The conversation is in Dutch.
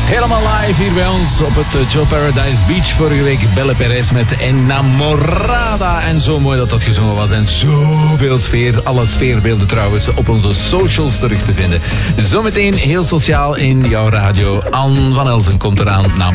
Helemaal live hier bij ons op het Joe Paradise Beach. Vorige week Belle Perez met Enamorada. En zo mooi dat dat gezongen was. En zoveel sfeer. Alle sfeerbeelden trouwens op onze socials terug te vinden. Zometeen heel sociaal in jouw radio. Anne van Elsen komt eraan na